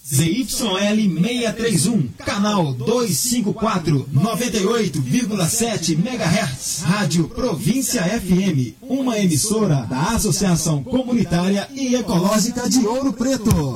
ZYL 631, canal 254, 98,7 MHz, Rádio Província FM, uma emissora da Associação Comunitária e Ecológica de Ouro Preto.